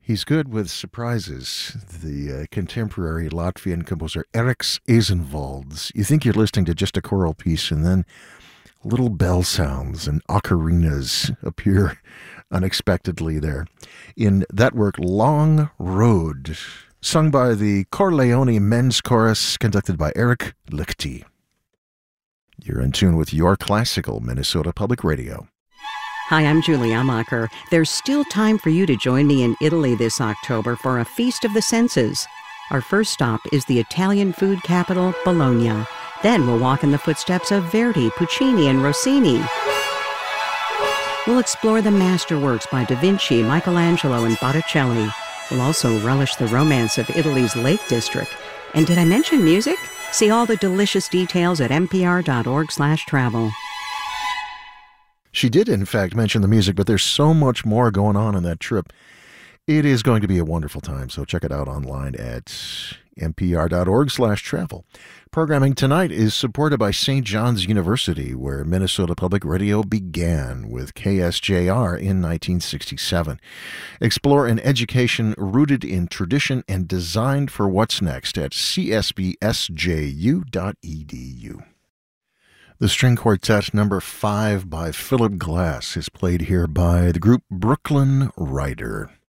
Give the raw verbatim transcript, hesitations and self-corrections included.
He's good with surprises. The uh, contemporary Latvian composer Eriks Eizenvalds. You think you're listening to just a choral piece, and then little bell sounds and ocarinas appear unexpectedly there. In that work, Long Road, sung by the Corleone Men's Chorus, conducted by Eric Lichty. You're in tune with your classical Minnesota Public Radio. Hi, I'm Julie Amacher. There's still time for you to join me in Italy this October for a Feast of the Senses. Our first stop is the Italian food capital, Bologna. Then we'll walk in the footsteps of Verdi, Puccini, and Rossini. We'll explore the masterworks by Da Vinci, Michelangelo, and Botticelli. We'll also relish the romance of Italy's Lake District. And did I mention music? See all the delicious details at npr.org slash travel. She did, in fact, mention the music, but there's so much more going on in that trip. It is going to be a wonderful time, so check it out online at npr.org slash travel. Programming tonight is supported by Saint John's University, where Minnesota Public Radio began with K S J R in nineteen sixty-seven. Explore an education rooted in tradition and designed for what's next at c s b s j u dot e d u. The string quartet number five by Philip Glass is played here by the group Brooklyn Rider.